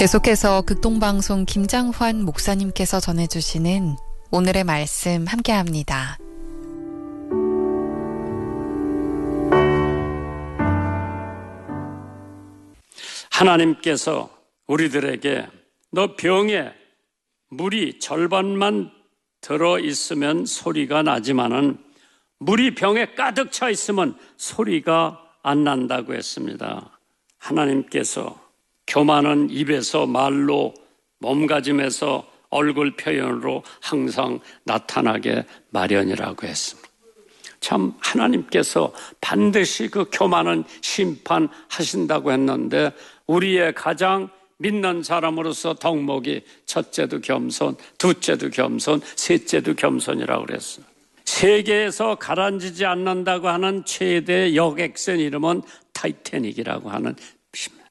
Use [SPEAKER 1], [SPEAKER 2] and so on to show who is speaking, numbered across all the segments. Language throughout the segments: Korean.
[SPEAKER 1] 계속해서 극동방송 김장환 목사님께서 전해주시는 오늘의 말씀 함께합니다.
[SPEAKER 2] 하나님께서 우리들에게 너 병에 물이 절반만 들어있으면 소리가 나지만은 물이 병에 가득 차 있으면 소리가 안 난다고 했습니다. 하나님께서 교만은 입에서 말로 몸가짐에서 얼굴 표현으로 항상 나타나게 마련이라고 했습니다. 참 하나님께서 반드시 그 교만은 심판하신다고 했는데 우리의 가장 믿는 사람으로서 덕목이 첫째도 겸손, 둘째도 겸손, 셋째도 겸손이라고 그랬어요. 세계에서 가라앉지 않는다고 하는 최대 여객선 이름은 타이타닉이라고 하는 것입니다.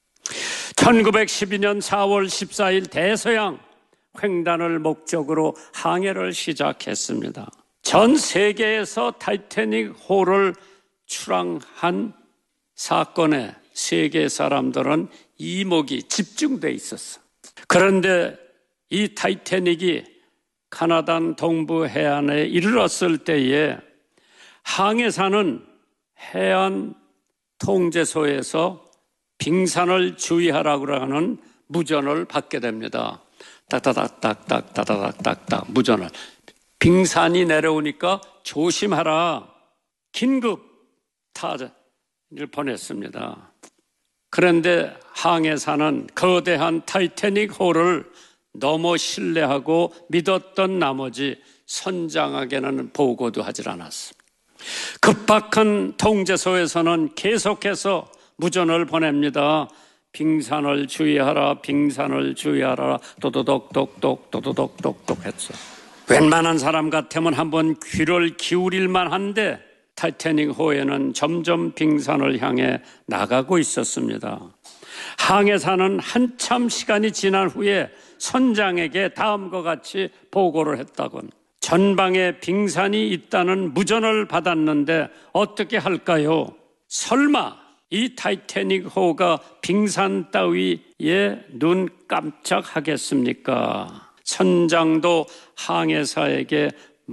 [SPEAKER 2] 1912년 4월 14일 대서양 횡단을 목적으로 항해를 시작했습니다. 전 세계에서 타이타닉 호를 출항한 사건에 세계 사람들은 이목이 집중돼 있었어. 그런데 이 타이타닉이 카나다 동부 해안에 이르렀을 때에 항해사는 해안 통제소에서 빙산을 주의하라고 하는 무전을 받게 됩니다. 딱딱딱딱딱 따다닥딱딱 무전을. 빙산이 내려오니까 조심하라. 긴급 타자를 보냈습니다. 그런데 항해사는 거대한 타이타닉 호를 너무 신뢰하고 믿었던 나머지 선장에게는 보고도 하질 않았습니다. 급박한 통제소에서는 계속해서 무전을 보냅니다. 빙산을 주의하라, 빙산을 주의하라, 도도독독독, 도도독독독 했어. 웬만한 사람 같으면 한번 귀를 기울일만 한데 타이타닉 호에는 점점 빙산을 향해 나가고 있었습니다. 항해사는 한참 시간이 지난 후에 선장에게 다음과 같이 보고를 했다곤. 전방에 빙산이 있다는 무전을 받았는데 어떻게 할까요? 설마 이 타이타닉 호가 빙산 따위에 눈 깜짝하겠습니까? 선장도 항해사에게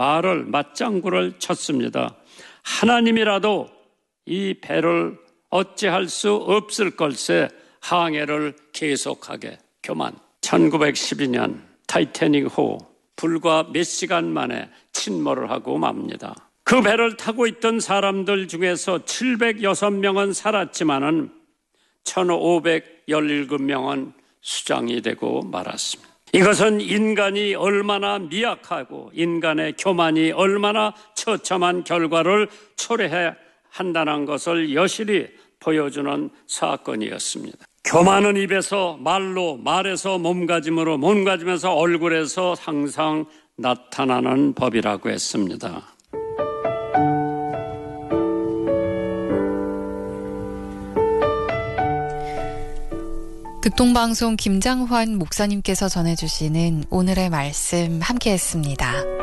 [SPEAKER 2] 맞장구를 쳤습니다. 하나님이라도 이 배를 어찌할 수 없을 걸세. 항해를 계속하게. 교만. 1912년 타이타닉 호 불과 몇 시간 만에 침몰을 하고 맙니다. 그 배를 타고 있던 사람들 중에서 706명은 살았지만은 1517명은 수장이 되고 말았습니다. 이것은 인간이 얼마나 미약하고 인간의 교만이 얼마나 처참한 결과를 초래해야 한다는 것을 여실히 보여주는 사건이었습니다. 교만은 입에서 말로, 말에서 몸가짐으로, 몸가짐에서 얼굴에서 항상 나타나는 법이라고 했습니다.
[SPEAKER 1] 극동방송 김장환 목사님께서 전해주시는 오늘의 말씀 함께했습니다.